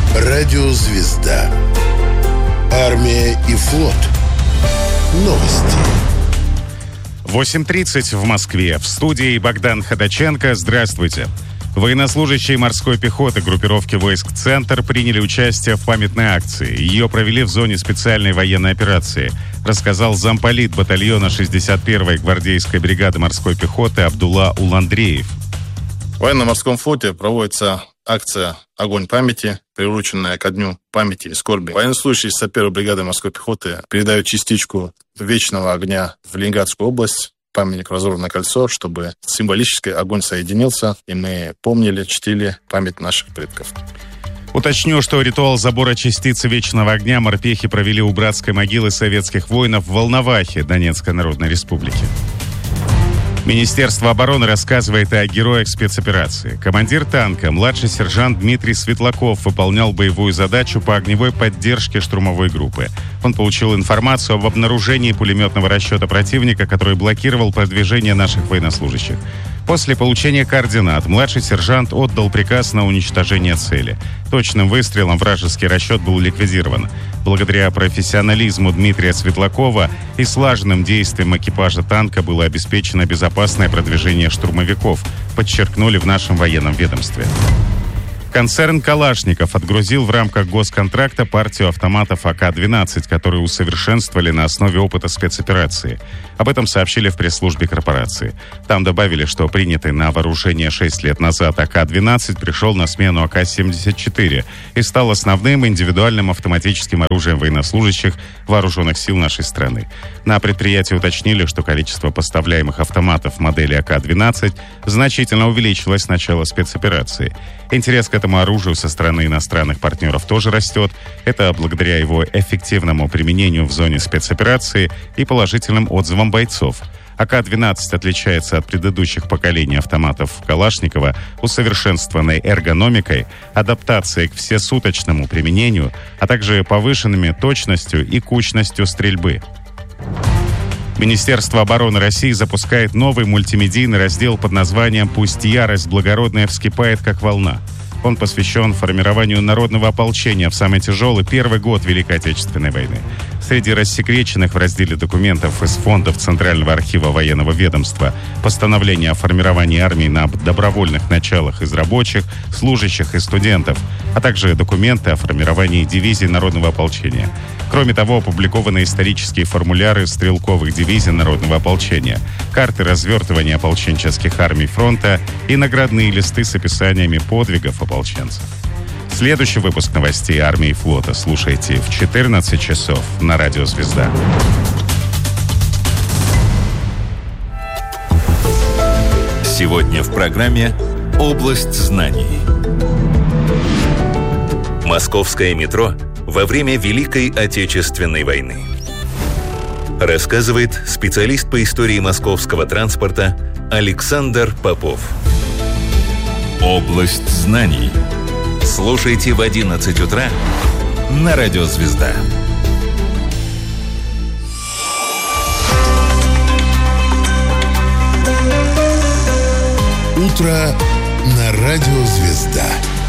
Радиозвезда. Армия и флот. Новости. 8:30 в Москве. В студии Богдан Ходаченко. Здравствуйте. Военнослужащие морской пехоты группировки войск «Центр» приняли участие в памятной акции. Ее провели в зоне специальной военной операции, рассказал замполит батальона 61-й гвардейской бригады морской пехоты Абдулла Уландреев. В военно-морском флоте проводится акция «Огонь памяти», приуроченная ко дню памяти и скорби. Военнослужащие 61-й бригады морской пехоты передают частичку вечного огня в Ленинградскую область, памятник «Разорванное кольцо», чтобы символически огонь соединился, и мы помнили, чтили память наших предков. Уточню, что ритуал забора частицы вечного огня морпехи провели у братской могилы советских воинов в Волновахе Донецкой Народной Республики. Министерство обороны рассказывает о героях спецоперации. Командир танка, младший сержант Дмитрий Светлаков, выполнял боевую задачу по огневой поддержке штурмовой группы. Он получил информацию об обнаружении пулеметного расчета противника, который блокировал продвижение наших военнослужащих. После получения координат младший сержант отдал приказ на уничтожение цели. Точным выстрелом вражеский расчет был ликвидирован. Благодаря профессионализму Дмитрия Светлакова и слаженным действиям экипажа танка было обеспечено безопасное продвижение штурмовиков, подчеркнули в нашем военном ведомстве. Концерн «Калашников» отгрузил в рамках госконтракта партию автоматов АК-12, которые усовершенствовали на основе опыта спецоперации. Об этом сообщили в пресс-службе корпорации. Там добавили, что принятый на вооружение 6 лет назад АК-12 пришел на смену АК-74 и стал основным индивидуальным автоматическим оружием военнослужащих вооруженных сил нашей страны. На предприятии уточнили, что количество поставляемых автоматов модели АК-12 значительно увеличилось с начала спецоперации. Интерес к этому оружию со стороны иностранных партнеров тоже растет. Это благодаря его эффективному применению в зоне спецоперации и положительным отзывам бойцов. АК-12 отличается от предыдущих поколений автоматов Калашникова усовершенствованной эргономикой, адаптацией к всесуточному применению, а также повышенными точностью и кучностью стрельбы. Министерство обороны России запускает новый мультимедийный раздел под названием «Пусть ярость благородная вскипает, как волна». Он посвящен формированию народного ополчения в самый тяжелый первый год Великой Отечественной войны. Среди рассекреченных в разделе документов из фондов Центрального архива военного ведомства постановление о формировании армии на добровольных началах из рабочих, служащих и студентов, а также документы о формировании дивизий народного ополчения. Кроме того, опубликованы исторические формуляры стрелковых дивизий народного ополчения, карты развертывания ополченческих армий фронта и наградные листы с описаниями подвигов ополченцев. Следующий выпуск новостей армии и флота слушайте в 14 часов на Радио «Звезда». Сегодня в программе «Область знаний». Московское метро во время Великой Отечественной войны. Рассказывает специалист по истории московского транспорта Александр Попов. Область знаний. Слушайте в 11 утра на Радио «Звезда». Утро на Радио «Звезда».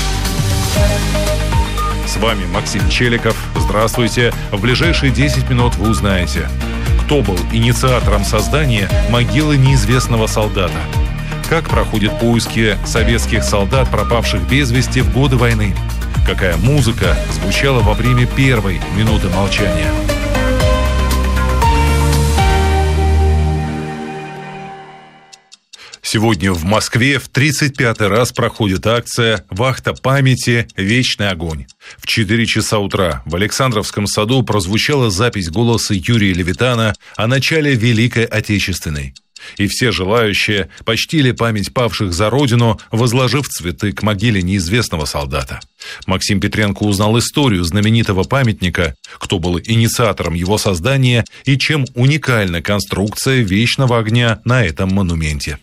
С вами Максим Челиков. Здравствуйте. В ближайшие 10 минут вы узнаете, кто был инициатором создания могилы неизвестного солдата, как проходят поиски советских солдат, пропавших без вести в годы войны, какая музыка звучала во время первой минуты молчания. Сегодня в Москве в 35-й раз проходит акция «Вахта памяти. Вечный огонь». В 4 часа утра в Александровском саду прозвучала запись голоса Юрия Левитана о начале Великой Отечественной. И все желающие почтили память павших за Родину, возложив цветы к могиле неизвестного солдата. Максим Петренко узнал историю знаменитого памятника, кто был инициатором его создания и чем уникальна конструкция вечного огня на этом монументе.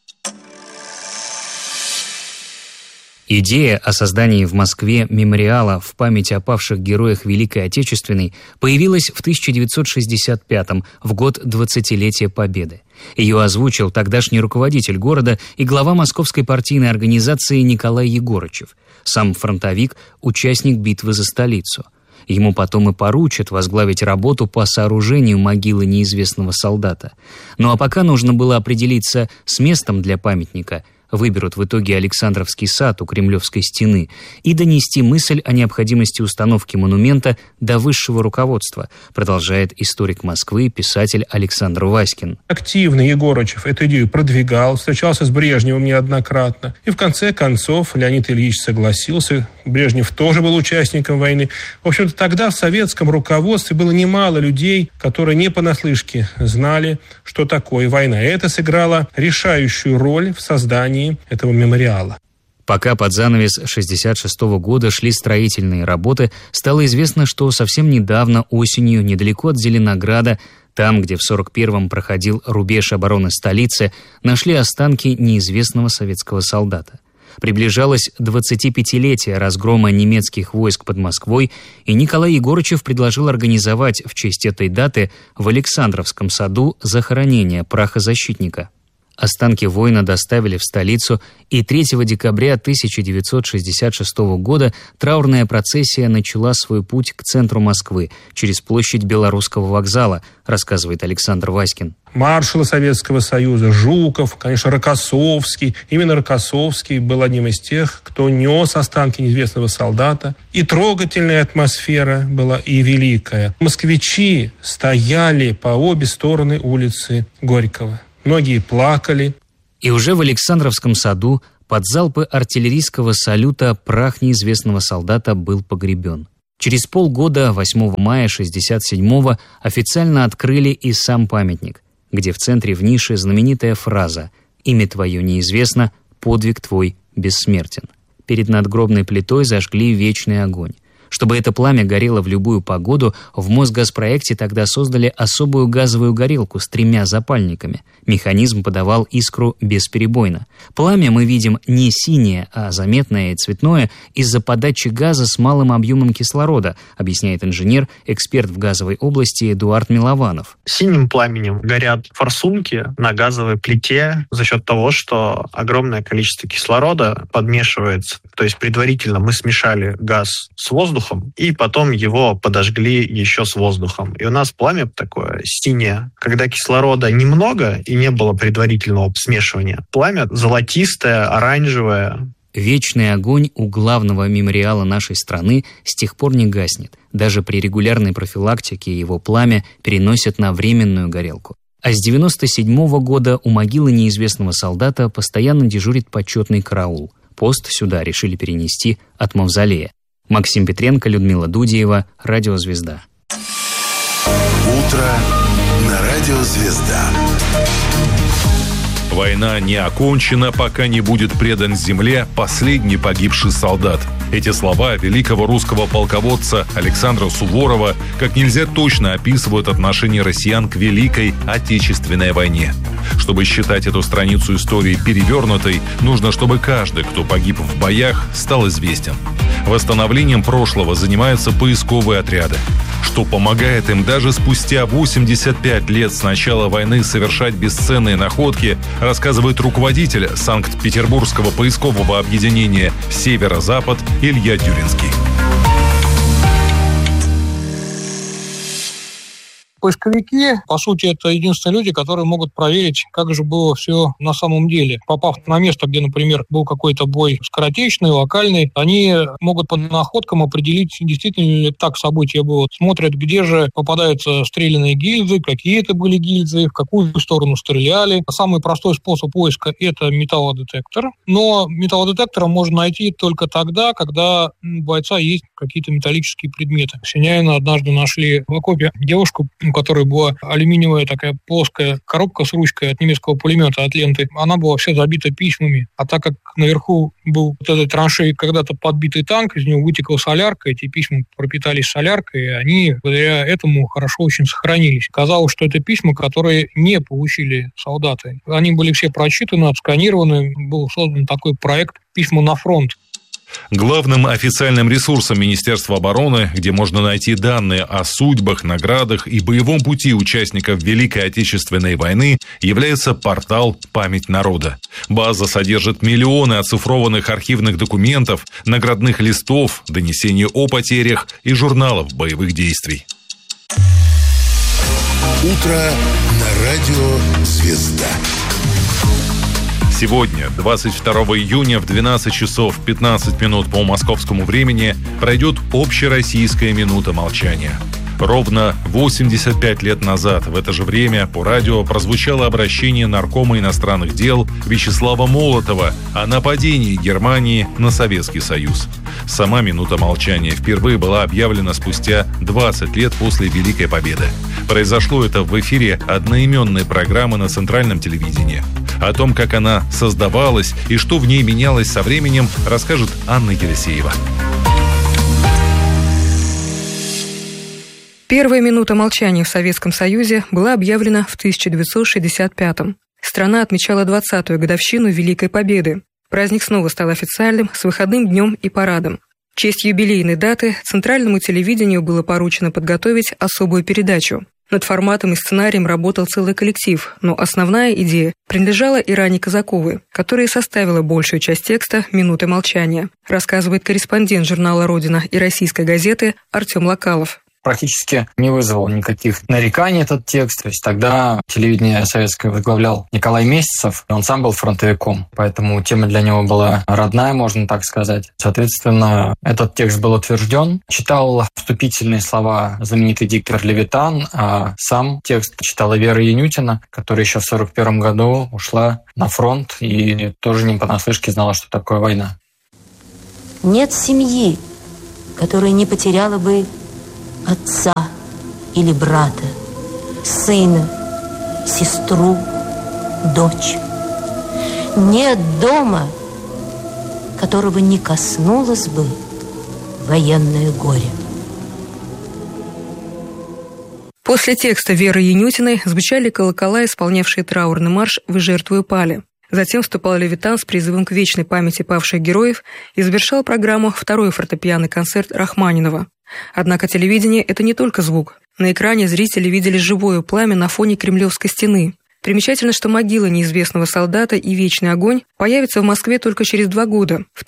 Идея о создании в Москве мемориала в память о павших героях Великой Отечественной появилась в 1965-м, в год 20-летия Победы. Ее озвучил тогдашний руководитель города и глава московской партийной организации Николай Егорычев, сам фронтовик, участник битвы за столицу. Ему потом и поручат возглавить работу по сооружению могилы неизвестного солдата. Ну а пока нужно было определиться с местом для памятника, выберут в итоге Александровский сад у Кремлевской стены, и донести мысль о необходимости установки монумента до высшего руководства, продолжает историк Москвы, писатель Александр Васькин. Активно Егорычев эту идею продвигал, встречался с Брежневым неоднократно, и в конце концов Леонид Ильич согласился. Брежнев тоже был участником войны. В общем-то, тогда в советском руководстве было немало людей, которые не понаслышке знали, что такое война. И это сыграло решающую роль в создании этого мемориала. Пока под занавес 1966 года шли строительные работы, стало известно, что совсем недавно осенью, недалеко от Зеленограда, там, где в 1941-м проходил рубеж обороны столицы, нашли останки неизвестного советского солдата. Приближалось 25-летие разгрома немецких войск под Москвой, и Николай Егорычев предложил организовать в честь этой даты в Александровском саду захоронение прахозащитника. Останки воина доставили в столицу, и 3 декабря 1966 года траурная процессия начала свой путь к центру Москвы через площадь Белорусского вокзала, рассказывает Александр Васькин. Маршалы Советского Союза, Жуков, конечно, Рокоссовский. Именно Рокоссовский был одним из тех, кто нес останки неизвестного солдата. И трогательная атмосфера была, и великая. Москвичи стояли по обе стороны улицы Горького. Многие плакали. И уже в Александровском саду под залпы артиллерийского салюта прах неизвестного солдата был погребен. Через полгода, 8 мая 1967-го, официально открыли и сам памятник, где в центре в нише знаменитая фраза «Имя твое неизвестно, подвиг твой бессмертен». Перед надгробной плитой зажгли вечный огонь. Чтобы это пламя горело в любую погоду, в Мосгазпроекте тогда создали особую газовую горелку с 3 запальниками. Механизм подавал искру бесперебойно. Пламя мы видим не синее, а заметное и цветное из-за подачи газа с малым объемом кислорода, объясняет инженер, эксперт в газовой области Эдуард Милованов. Синим пламенем горят форсунки на газовой плите за счет того, что огромное количество кислорода подмешивается. То есть предварительно мы смешали газ с воздухом, и потом его подожгли еще с воздухом. И у нас пламя такое синее. Когда кислорода немного и не было предварительного смешивания, пламя золотистое, оранжевое. Вечный огонь у главного мемориала нашей страны с тех пор не гаснет. Даже при регулярной профилактике его пламя переносят на временную горелку. А с 1997 года у могилы неизвестного солдата постоянно дежурит почетный караул. Пост сюда решили перенести от мавзолея. Максим Петренко, Людмила Дудеева, Радио «Звезда». Утро на Радио «Звезда». Война не окончена, пока не будет предан земле последний погибший солдат. Эти слова великого русского полководца Александра Суворова как нельзя точно описывают отношение россиян к Великой Отечественной войне. Чтобы считать эту страницу истории перевернутой, нужно, чтобы каждый, кто погиб в боях, стал известен. Восстановлением прошлого занимаются поисковые отряды, что помогает им даже спустя 85 лет с начала войны совершать бесценные находки, рассказывает руководитель Санкт-Петербургского поискового объединения «Северо-Запад» Илья Дюринский. Поисковики, по сути, это единственные люди, которые могут проверить, как же было все на самом деле. Попав на место, где, например, был какой-то бой скоротечный, локальный, они могут по находкам определить, действительно ли так событие было. Смотрят, где же попадаются стрелянные гильзы, какие это были гильзы, в какую сторону стреляли. Самый простой способ поиска – это металлодетектор. Но металлодетектор можно найти только тогда, когда у бойца есть какие-то металлические предметы. В Синяино однажды нашли в окопе девушку, у которой была алюминиевая такая плоская коробка с ручкой от немецкого пулемета, от ленты. Она была вся забита письмами. А так как наверху был вот этой траншеей когда-то подбитый танк, из него вытекла солярка, эти письма пропитались соляркой, и они благодаря этому хорошо очень сохранились. Казалось, что это письма, которые не получили солдаты. Они были все прочитаны, отсканированы. Был создан такой проект «Письма на фронт». Главным официальным ресурсом Министерства обороны, где можно найти данные о судьбах, наградах и боевом пути участников Великой Отечественной войны, является портал «Память народа». База содержит миллионы оцифрованных архивных документов, наградных листов, донесений о потерях и журналов боевых действий. Утро на радио «Звезда». Сегодня, 22 июня в 12 часов 15 минут по московскому времени, пройдет общероссийская минута молчания. Ровно 85 лет назад в это же время по радио прозвучало обращение наркома иностранных дел Вячеслава Молотова о нападении Германии на Советский Союз. Сама минута молчания впервые была объявлена спустя 20 лет после Великой Победы. Произошло это в эфире одноименной программы на Центральном телевидении. О том, как она создавалась и что в ней менялось со временем, расскажет Анна Елисеева. Первая минута молчания в Советском Союзе была объявлена в 1965-м. Страна отмечала 20-ю годовщину Великой Победы. Праздник снова стал официальным, с выходным днем и парадом. В честь юбилейной даты Центральному телевидению было поручено подготовить особую передачу. Над форматом и сценарием работал целый коллектив, но основная идея принадлежала Иране Казаковой, которая составила большую часть текста «Минуты молчания», рассказывает корреспондент журнала «Родина» и российской газеты Артем Локалов. Практически не вызвал никаких нареканий этот текст. То есть тогда телевидение советское возглавлял Николай Месяцев, он сам был фронтовиком, поэтому тема для него была родная, можно так сказать. Соответственно, этот текст был утвержден. Читал вступительные слова знаменитый диктор Левитан, а сам текст читала Вера Янютина, которая еще в 1941 году ушла на фронт и тоже не понаслышке знала, что такое война. Нет семьи, которая не потеряла бы отца или брата, сына, сестру, дочь. Нет дома, которого не коснулось бы военное горе. После текста Веры Янютиной звучали колокола, исполнявшие траурный марш «Вы жертвою пали». Затем вступал Левитан с призывом к вечной памяти павших героев и завершал программу второй фортепианный концерт Рахманинова. Однако телевидение – это не только звук. На экране зрители видели живое пламя на фоне Кремлевской стены. Примечательно, что могила неизвестного солдата и вечный огонь появятся в Москве только через 2 года, в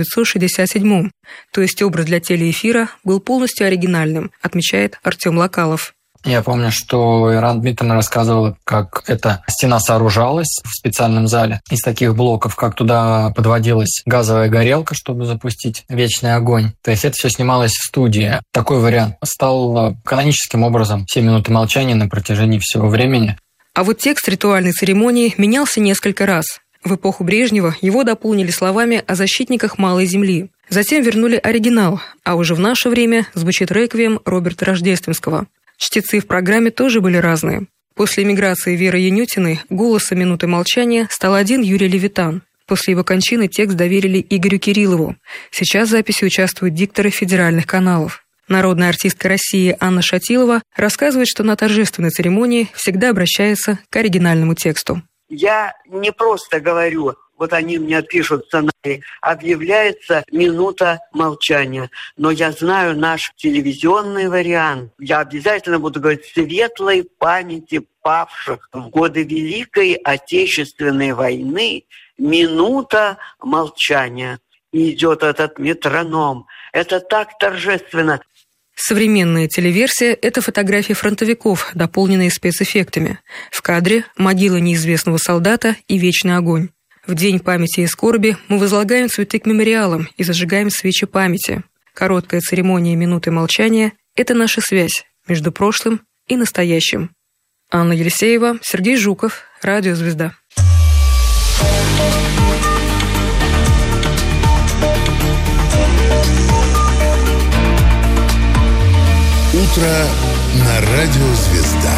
1967-м. То есть образ для телеэфира был полностью оригинальным, отмечает Артем Локалов. Я помню, что Ирана Дмитриевна рассказывала, как эта стена сооружалась в специальном зале из таких блоков, как туда подводилась газовая горелка, чтобы запустить вечный огонь. То есть это все снималось в студии. Такой вариант стал каноническим образом все минуты молчания на протяжении всего времени. А вот текст ритуальной церемонии менялся несколько раз. В эпоху Брежнева его дополнили словами о защитниках Малой Земли. Затем вернули оригинал, а уже в наше время звучит реквием Роберта Рождественского. Чтецы в программе тоже были разные. После эмиграции Веры Янютиной голосом минуты молчания стал один Юрий Левитан. После его кончины текст доверили Игорю Кириллову. Сейчас в записи участвуют дикторы федеральных каналов. Народная артистка России Анна Шатилова рассказывает, что на торжественной церемонии всегда обращается к оригинальному тексту. Я не просто говорю, вот они мне пишут сценарий, объявляется минута молчания. Но я знаю наш телевизионный вариант. Я обязательно буду говорить светлой памяти павших в годы Великой Отечественной войны. Минута молчания. И идет этот метроном. Это так торжественно. Современная телеверсия – это фотографии фронтовиков, дополненные спецэффектами. В кадре могила неизвестного солдата и вечный огонь. В день памяти и скорби мы возлагаем цветы к мемориалам и зажигаем свечи памяти. Короткая церемония минуты молчания – это наша связь между прошлым и настоящим. Анна Елисеева, Сергей Жуков, Радио «Звезда». Утро на радио «Звезда».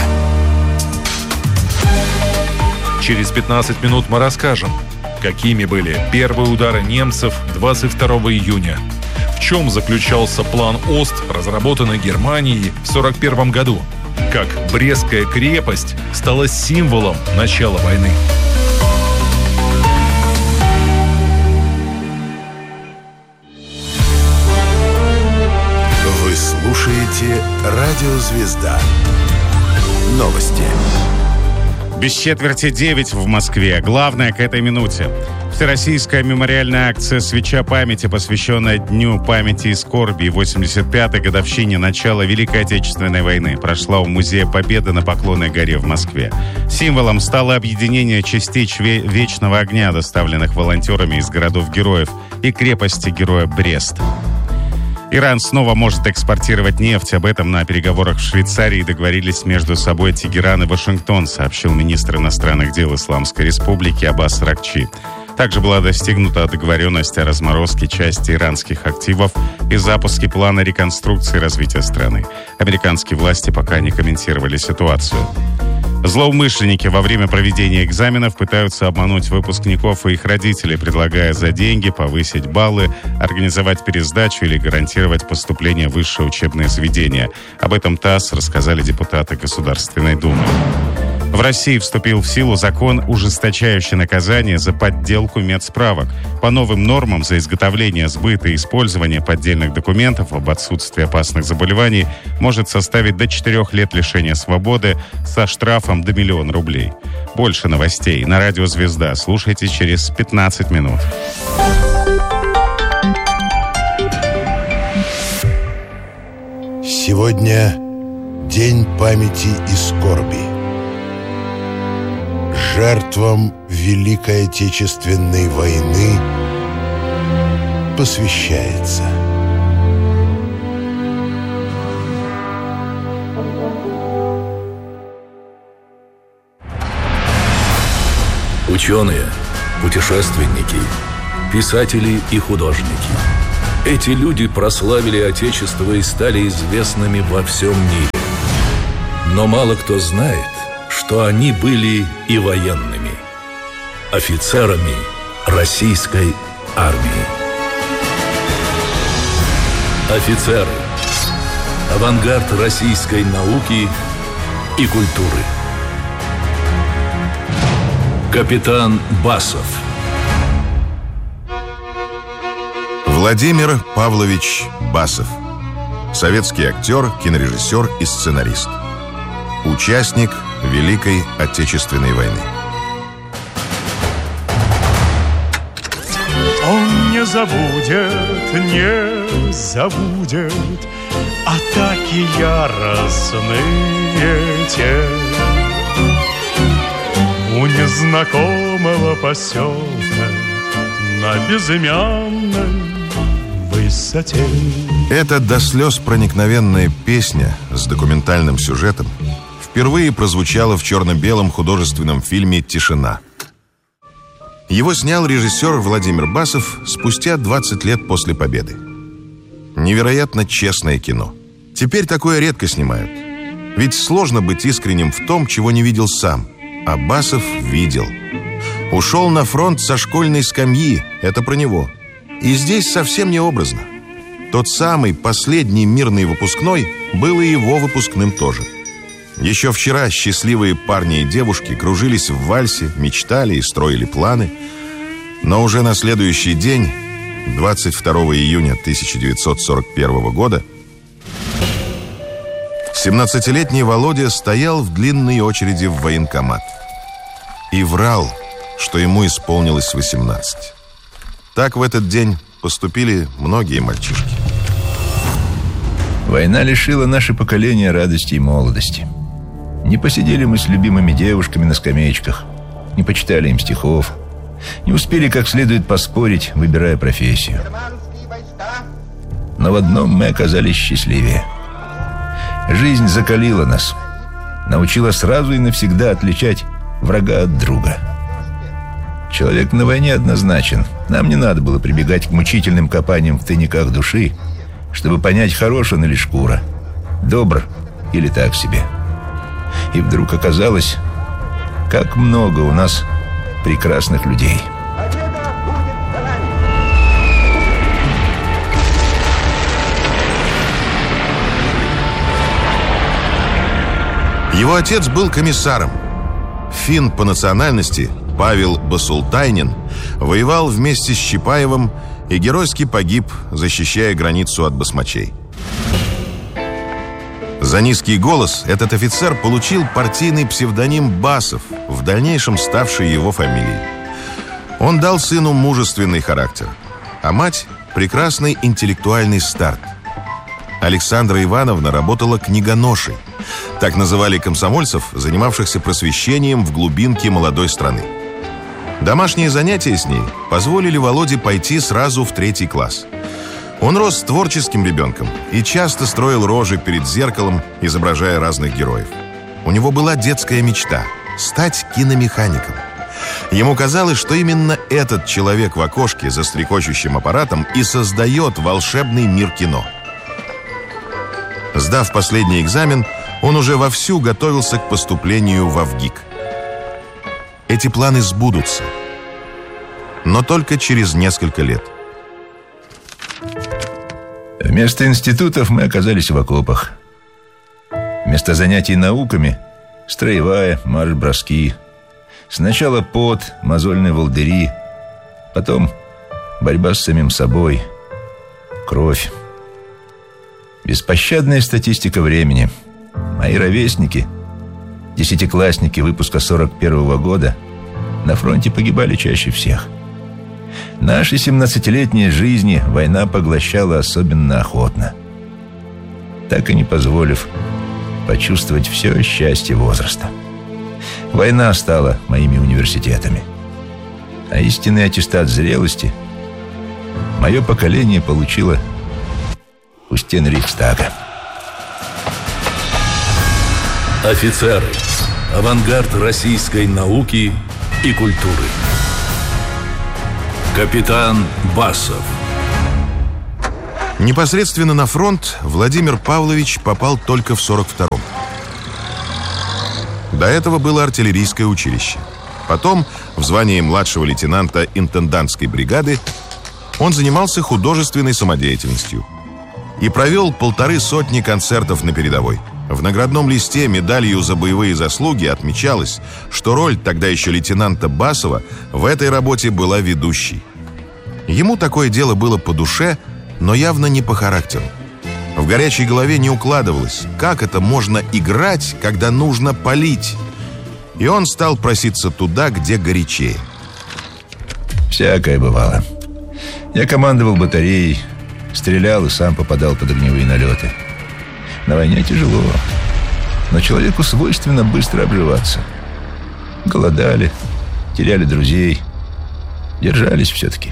Через 15 минут мы расскажем, какими были первые удары немцев 22 июня, в чем заключался план Ост, разработанный Германией в 1941 году, как Брестская крепость стала символом начала войны. слушаете «Радио Звезда». Новости. Без четверти 9 в Москве. Главное к этой минуте. Всероссийская мемориальная акция «Свеча памяти», посвященная Дню памяти и скорби и 85-й годовщине начала Великой Отечественной войны, прошла у Музея Победы на Поклонной горе в Москве. Символом стало объединение частиц Вечного огня, доставленных волонтерами из городов-героев, и крепости героя Брест. Иран снова может экспортировать нефть. Об этом на переговорах в Швейцарии договорились между собой Тегеран и Вашингтон, сообщил министр иностранных дел Исламской Республики Аббас Аракчи. Также была достигнута договоренность о разморозке части иранских активов и запуске плана реконструкции и развития страны. Американские власти пока не комментировали ситуацию. Злоумышленники во время проведения экзаменов пытаются обмануть выпускников и их родителей, предлагая за деньги повысить баллы, организовать пересдачу или гарантировать поступление в высшее учебное заведение. Об этом ТАСС рассказали депутаты Государственной Думы. В России вступил в силу закон, ужесточающий наказание за подделку медсправок. По новым нормам за изготовление, сбыт и использование поддельных документов об отсутствии опасных заболеваний может составить до 4 лет лишения свободы со штрафом до 1 000 000 рублей. Больше новостей на радио «Звезда» слушайте через 15 минут. Сегодня День памяти и скорби. Жертвам Великой Отечественной войны посвящается. Ученые, путешественники, писатели и художники. Эти люди прославили Отечество и стали известными во всем мире. Но мало кто знает, что они были и военными, офицерами российской армии. Офицеры – авангард российской науки и культуры. Капитан Басов. Владимир Павлович Басов. Советский актер, кинорежиссер и сценарист. Участник Великой Отечественной войны. Он не забудет атаки яростные те у незнакомого поселка на безымянной высоте. Эта до слез проникновенная песня с документальным сюжетом впервые прозвучала в черно-белом художественном фильме «Тишина». Его снял режиссер Владимир Басов спустя 20 лет после победы. Невероятно честное кино. Теперь такое редко снимают. Ведь сложно быть искренним в том, чего не видел сам. А Басов видел. Ушел на фронт со школьной скамьи. Это про него. И здесь совсем не образно. Тот самый последний мирный выпускной был и его выпускным тоже. Еще вчера счастливые парни и девушки кружились в вальсе, мечтали и строили планы. Но уже на следующий день, 22 июня 1941 года, 17-летний Володя стоял в длинной очереди в военкомат и врал, что ему исполнилось 18. Так в этот день поступили многие мальчишки. Война лишила наше поколение радости и молодости. Не посидели мы с любимыми девушками на скамеечках, не почитали им стихов, не успели как следует поспорить, выбирая профессию. Но в одном мы оказались счастливее. Жизнь закалила нас, научила сразу и навсегда отличать врага от друга. Человек на войне однозначен. Нам не надо было прибегать к мучительным копаниям в тайниках души, чтобы понять, хорош он или шкура, добр или так себе. И вдруг оказалось, как много у нас прекрасных людей. Его отец был комиссаром. Финн по национальности Павел Басултайнин воевал вместе с Чапаевым и геройски погиб, защищая границу от басмачей. За низкий голос этот офицер получил партийный псевдоним Басов, в дальнейшем ставший его фамилией. Он дал сыну мужественный характер, а мать – прекрасный интеллектуальный старт. Александра Ивановна работала книгоношей. Так называли комсомольцев, занимавшихся просвещением в глубинке молодой страны. Домашние занятия с ней позволили Володе пойти сразу в 3 класс. Он рос творческим ребенком и часто строил рожи перед зеркалом, изображая разных героев. У него была детская мечта – стать киномехаником. Ему казалось, что именно этот человек в окошке за стрекочущим аппаратом и создает волшебный мир кино. Сдав последний экзамен, он уже вовсю готовился к поступлению в АВГИК. Эти планы сбудутся, но только через несколько лет. Вместо институтов мы оказались в окопах. Вместо занятий науками – строевая, марш-броски. Сначала пот, мозольные волдыри, потом борьба с самим собой, кровь. Беспощадная статистика времени. Мои ровесники, десятиклассники выпуска 41-го года, на фронте погибали чаще всех. Наши 17-летние жизни война поглощала особенно охотно, так и не позволив почувствовать все счастье возраста. Война стала моими университетами, а истинный аттестат зрелости мое поколение получило у стен Рейхстага. Офицеры. Авангард российской науки и культуры. Капитан Басов. Непосредственно на фронт Владимир Павлович попал только в 42-м. До этого было артиллерийское училище. Потом, в звании младшего лейтенанта интендантской бригады, он занимался художественной самодеятельностью и провел 150 концертов на передовой. В наградном листе медалью за боевые заслуги отмечалось, что роль тогда еще лейтенанта Басова в этой работе была ведущей. Ему такое дело было по душе, но явно не по характеру. В горячей голове не укладывалось, как это можно играть, когда нужно палить. И он стал проситься туда, где горячее. Всякое бывало. Я командовал батареей, стрелял и сам попадал под огневые налеты. На войне тяжело, но человеку свойственно быстро обживаться. Голодали, теряли друзей, держались все-таки.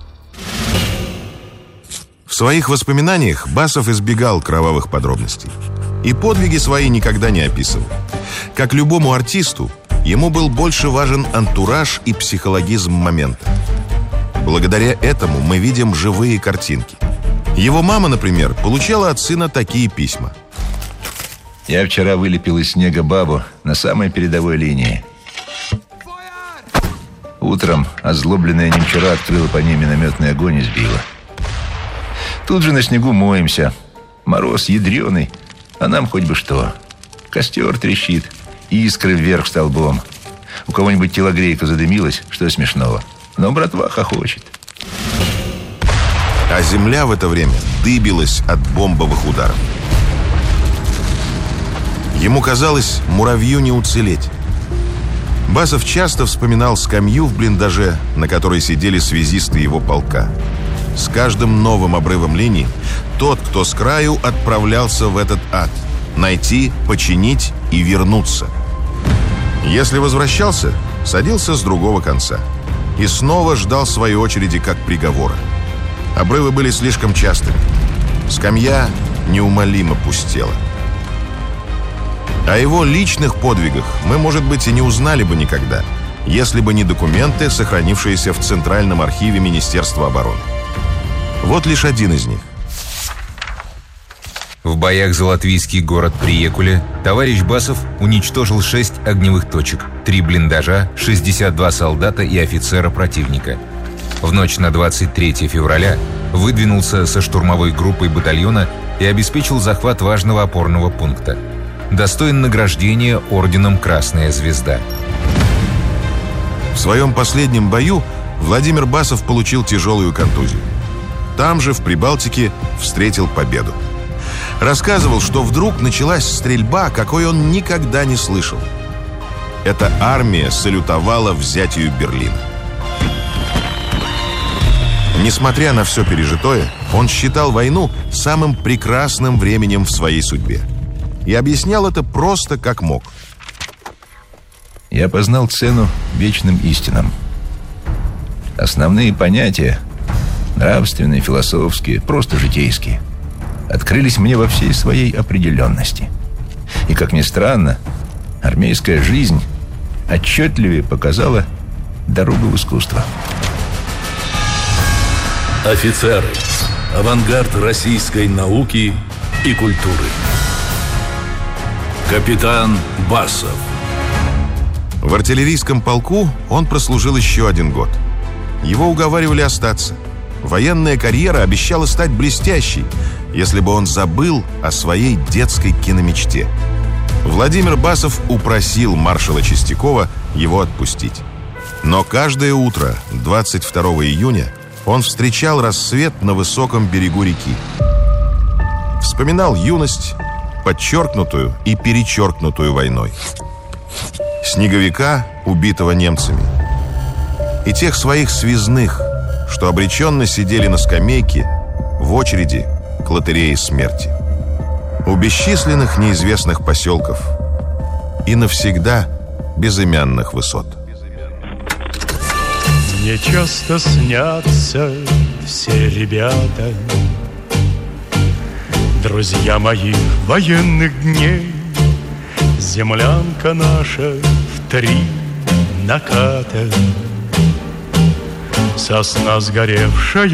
В своих воспоминаниях Басов избегал кровавых подробностей и подвиги свои никогда не описывал. Как любому артисту, ему был больше важен антураж и психологизм момента. Благодаря этому мы видим живые картинки. Его мама, например, получала от сына такие письма. Я вчера вылепил из снега бабу на самой передовой линии. Утром озлобленная немчура открыла по ней минометный огонь и сбила. Тут же на снегу моемся. Мороз ядреный, а нам хоть бы что. Костер трещит, искры вверх столбом. У кого-нибудь телогрейка задымилась, что смешного. Но братва хохочет. А земля в это время дыбилась от бомбовых ударов. Ему казалось, муравью не уцелеть. Басов часто вспоминал скамью в блиндаже, на которой сидели связисты его полка. С каждым новым обрывом линий тот, кто с краю, отправлялся в этот ад. Найти, починить и вернуться. Если возвращался, садился с другого конца. И снова ждал своей очереди как приговора. Обрывы были слишком частыми. Скамья неумолимо пустела. О его личных подвигах мы, может быть, и не узнали бы никогда, если бы не документы, сохранившиеся в Центральном архиве Министерства обороны. Вот лишь один из них. В боях за латвийский город Приекуле товарищ Басов уничтожил 6 огневых точек, 3 блиндажа, 62 солдата и офицера противника. В ночь на 23 февраля выдвинулся со штурмовой группой батальона и обеспечил захват важного опорного пункта. Достоин награждения орденом «Красная звезда». В своем последнем бою Владимир Басов получил тяжелую контузию. Там же, в Прибалтике, встретил победу. Рассказывал, что вдруг началась стрельба, какой он никогда не слышал. Эта армия салютовала взятию Берлина. Несмотря на все пережитое, он считал войну самым прекрасным временем в своей судьбе. И объяснял это просто как мог. Я познал цену вечным истинам. Основные понятия, нравственные, философские, просто житейские, открылись мне во всей своей определенности. И, как ни странно, армейская жизнь отчетливее показала дорогу в искусство. Офицеры. Авангард российской науки и культуры. Капитан Басов. В артиллерийском полку он прослужил еще 1 год. Его уговаривали остаться. Военная карьера обещала стать блестящей, если бы он забыл о своей детской киномечте. Владимир Басов упросил маршала Чистякова его отпустить. Но каждое утро 22 июня он встречал рассвет на высоком берегу реки. Вспоминал юность, подчеркнутую и перечеркнутую войной. Снеговика, убитого немцами. И тех своих связных, что обреченно сидели на скамейке в очереди к лотерее смерти. У бесчисленных неизвестных поселков и навсегда безымянных высот. Мне часто снятся все ребята, друзья моих военных дней. Землянка наша в 3 наката, сосна сгоревшая